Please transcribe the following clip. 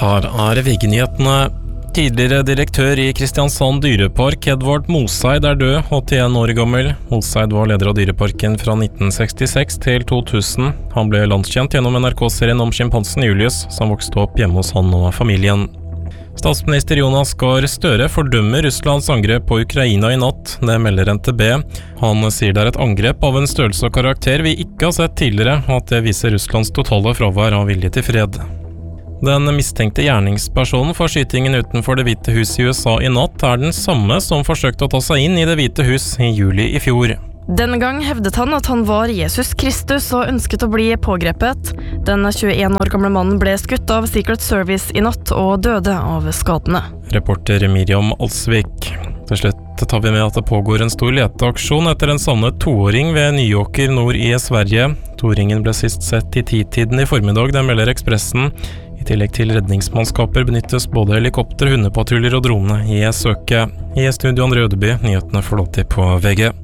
Her VG-nyhetene. Tidligere direktør i Kristiansand dyrepark, Edvard Moseid, død, 81 år gammel. Moseid var leder av dyreparken fra 1966 til 2000. Han ble landskjent gjennom NRK-serien om sjimpansen Julius, som vokste opp hjemme hos han og familien. Statsminister Jonas Gahr Støre fordømmer Russlands angrep på Ukraina i natt, det melder NTB. Han sier det et angrep av en størrelse og karakter vi ikke har sett tidligere, og at det viser Russlands totale fravær av vilje til fred. Den mistenkte gjerningspersonen for skytingen utenfor Det hvite hus i USA i natt den samme som forsøkte å ta seg inn i Det hvite hus i juli i fjor. Denne gang hevdet han at han var Jesus Kristus og ønsket å bli pågrepet. Den 21 år gamle mannen ble skutt av Secret Service i natt og døde av skadene. Reporter Miriam Alsvik. Til slutt tar vi med at det pågår en stor leteaksjon etter en savnet toåring ved Nyåker nord i Sverige. Toåringen ble sist sett i 10-tiden i formiddag, det melder Ekspressen. I tillegg til redningsmannskaper benyttes både helikopter, hundepatruljer og drone i søket. I studio Andre Ødeby, nyhetene får lov til på VG.